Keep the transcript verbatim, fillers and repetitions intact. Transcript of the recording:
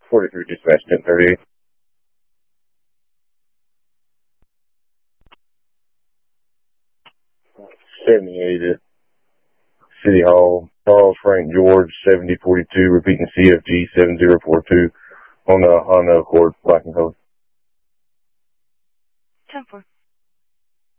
forty-three dispatch, ten thirty-eight. seventy-eight at City Hall. Charles Frank George, seventy forty-two, repeating C F G seven zero four two on the Honda Accord, black and color. ten four.